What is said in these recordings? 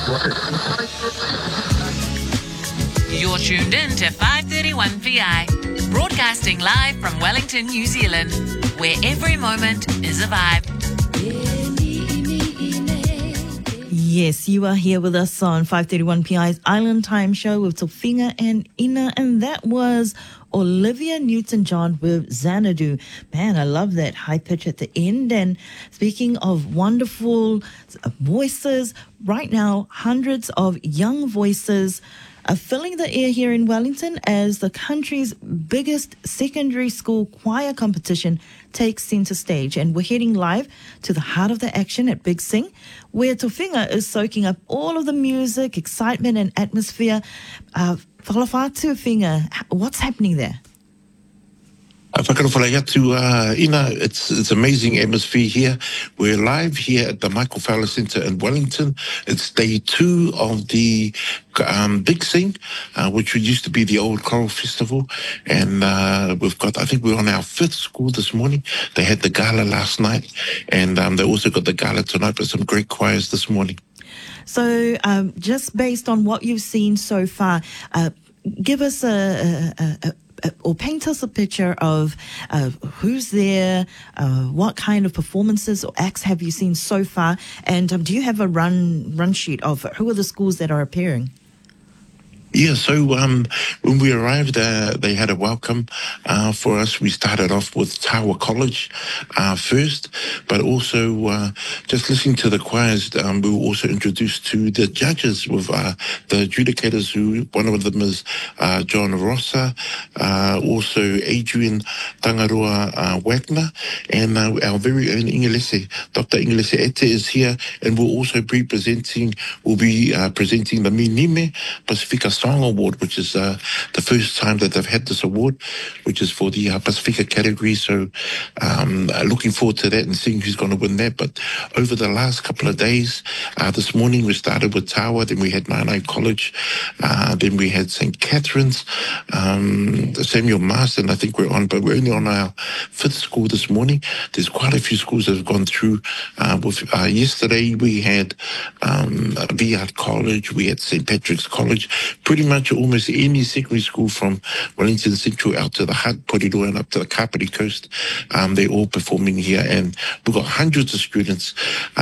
You're tuned in to 531 PI, broadcasting live from Wellington, New Zealand, where every moment is a vibe. Yes, you are here with us on 531 PI's Island Time show with Tofinga and Ina, and that was Olivia Newton-John with Xanadu. Man, I love that high pitch at the end. And speaking of wonderful voices, right now, hundreds of young voices are filling the air here in Wellington as the country's biggest secondary school choir competition takes centre stage. And we're heading live to the heart of the action at Big Sing, where Tofinga is soaking up all of the music, excitement and atmosphere. Whalawhatu Tofinga, what's happening there? Whakarawhara atu, Ina, it's amazing atmosphere here. We're live here at the Michael Fowler Centre in Wellington. It's day 2 of the Big Sing, which used to be the old choral festival. And we've got, I think we're on our 5th school this morning. They had the gala last night, and they also got the gala tonight, but some great choirs this morning. So just based on what you've seen so far, give us or paint us a picture of who's there, what kind of performances or acts have you seen so far, and do you have a run sheet of who are the schools that are appearing? Yeah, so when we arrived, they had a welcome for us. We started off with Tawa College first, but also just listening to the choirs, we were also introduced to the judges with the adjudicators, who one of them is John Rossa, also Adrian Tangaroa Wagner, and our very own Ingelese, Dr. Ingelese Ete is here, and we'll be presenting the Minime Pacifica Song Award, which is the first time that they've had this award, which is for the Pacifica category. So looking forward to that and seeing who's going to win that. But over the last couple of days, this morning we started with Tawa, then we had Nainai College, then we had St. Catherine's, Samuel Marsden, I think we're only on our 5th school this morning. There's quite a few schools that have gone through. Yesterday we had Viard College, we had St. Patrick's College, pretty much almost any secondary school from Wellington Central out to the Hutt, Porirua, and up to the Kapiti Coast. They're all performing here, and we've got hundreds of students.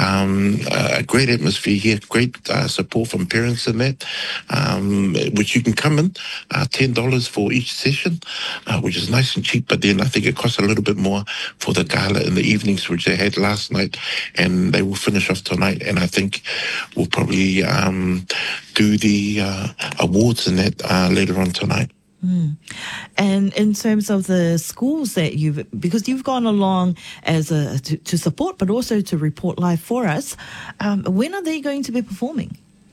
A great atmosphere here, great support from parents in that, which you can come in, $10 for each session, which is nice and cheap, but then I think it costs a little bit more for the gala in the evenings, which they had last night, and they will finish off tonight, and I think we'll probably do the awards and that later on tonight. And in terms of the schools that because you've gone along as to support, but also to report live for us, when are they going to be performing?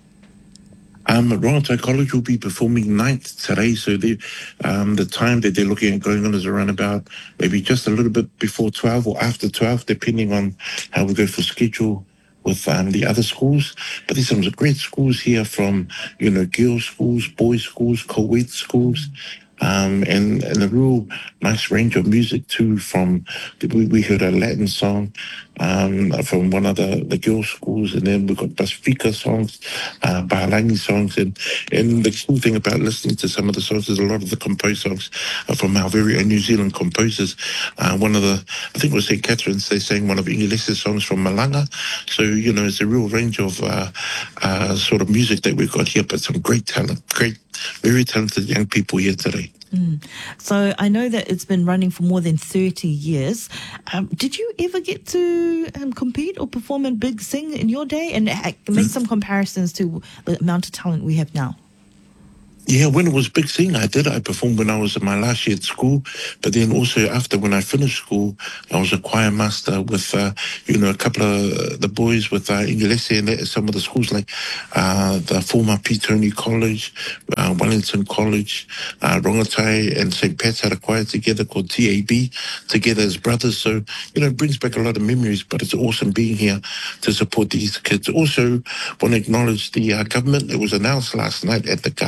Rongotai College will be performing 9th today, so the time that they're looking at going on is around about maybe just a little bit before 12 or after 12, depending on how we go for schedule with the other schools. But there's some great schools here from, girls' schools, boys' schools, co-ed schools, and a real nice range of music too. We heard a Latin song from one of the girls' schools, and then we've got Pacifica songs, Pahalangi songs, and the cool thing about listening to some of the songs is a lot of the composed songs are from our very own New Zealand composers. I think it was St. Catherine's, they sang one of Ingelese's songs from Malanga. So, it's a real range of sort of music that we've got here, but some great talent, very talented young people here today. So I know that it's been running for more than 30 years. Did you ever get to compete or perform in Big Sing in your day, and make some comparisons to the amount of talent we have now? Yeah, when it was Big Sing, I did. I performed when I was in my last year at school. But then also after, when I finished school, I was a choir master with, a couple of the boys with Ingelese and some of the schools like the former Petone College, Wellington College, Rongotai and St. Pat's had a choir together called TAB, together as brothers. So, it brings back a lot of memories, but it's awesome being here to support these kids. Also, want to acknowledge the government. It was announced last night at the gala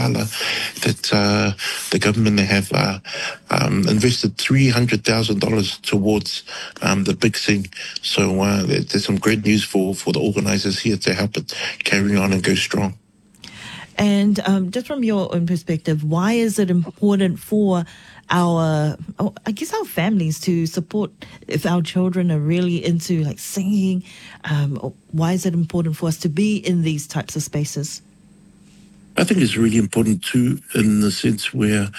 that the government have invested $300,000 towards the Big Sing. So there's some great news for the organisers here to help it carry on and go strong. And just from your own perspective, why is it important for our families to support if our children are really into like singing? Why is it important for us to be in these types of spaces? I think it's really important too, in the sense where,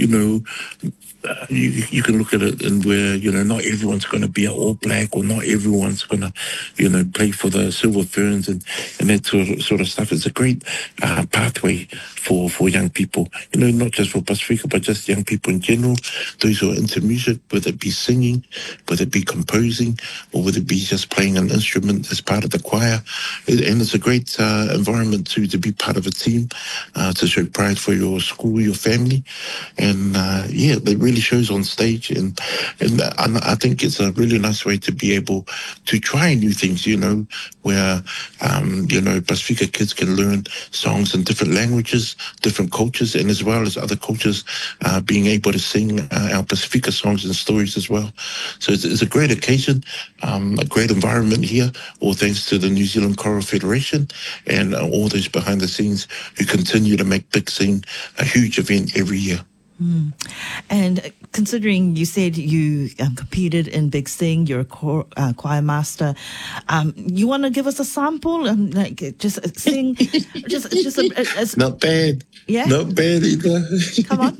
you can look at it and where, not everyone's going to be an All Black, or not everyone's going to, play for the Silver Ferns and that sort of stuff. It's a great pathway for young people, not just for Pasifika, but just young people in general, those who are into music, whether it be singing, whether it be composing, or whether it be just playing an instrument as part of the choir. And it's a great environment to be part of a team, to show pride for your school, your family. And it really shows on stage, and I think it's a really nice way to be able to try new things, where Pasifika kids can learn songs in different languages, different cultures, and as well as other cultures being able to sing our Pasifika songs and stories as well. So it's a great occasion, a great environment here, all thanks to the New Zealand Choral Federation and all those behind the scenes who continue to make Big Sing a huge event every year. And considering you said you competed in Big Sing, you're a choir master, you want to give us a sample and just sing, just not bad, yeah, not bad either. Come on,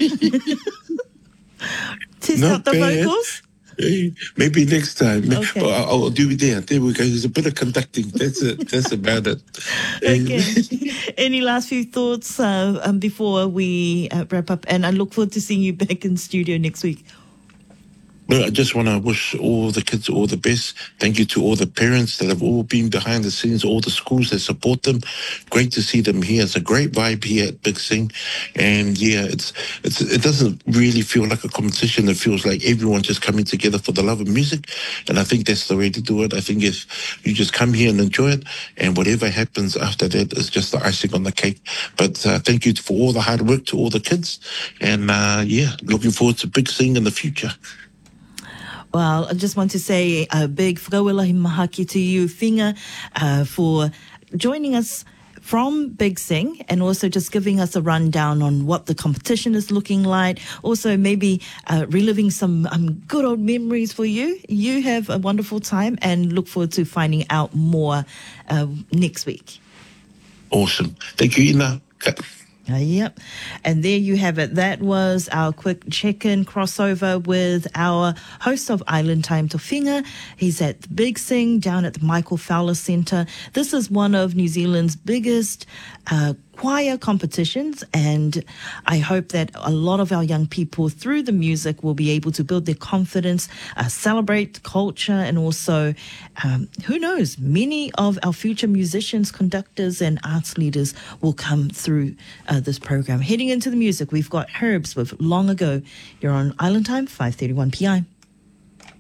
test out the vocals. Maybe next time. Okay. But I'll do it there. There we go. There's a bit of conducting. That's it. That's about it. Okay. Any last few thoughts before we wrap up? And I look forward to seeing you back in studio next week. No, I just want to wish all the kids all the best. Thank you to all the parents that have all been behind the scenes, all the schools that support them. Great to see them here. It's a great vibe here at Big Sing. And yeah, it doesn't really feel like a competition. It feels like everyone's just coming together for the love of music. And I think that's the way to do it. I think if you just come here and enjoy it, and whatever happens after that is just the icing on the cake. But thank you for all the hard work to all the kids. And looking forward to Big Sing in the future. Well, I just want to say a big whakawelahi mahaki to you, Whinga, for joining us from Big Sing and also just giving us a rundown on what the competition is looking like. Also, maybe reliving some good old memories for you. You have a wonderful time and look forward to finding out more next week. Awesome. Thank you, Ina. Yep. And there you have it. That was our quick check-in crossover with our host of Island Time, Tofinga. He's at the Big Sing down at the Michael Fowler Centre. This is one of New Zealand's biggest choir competitions, and I hope that a lot of our young people through the music will be able to build their confidence, celebrate culture, and also, who knows, many of our future musicians, conductors, and arts leaders will come through this program. Heading into the music, we've got Herbs with Long Ago. You're on Island Time, 5:31 p.m.